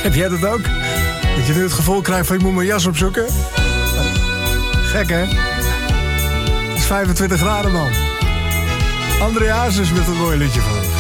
Heb jij dat ook? Dat je nu het gevoel krijgt van je moet mijn jas opzoeken? Gek, hè? Het is 25 graden, man. André Hazes met een mooi liedje van.